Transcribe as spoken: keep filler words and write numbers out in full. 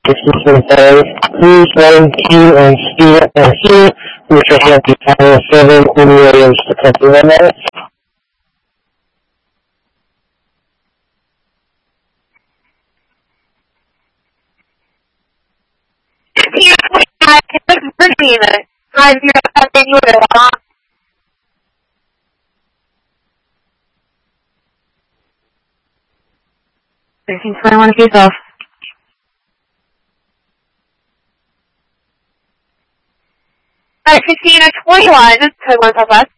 system failures. Please run Q and C and C, which will have the final seven Queen Williams to compliment it. thirteen twenty-one, face off. Alright, fifteen twenty-one, twenty-one Southwest.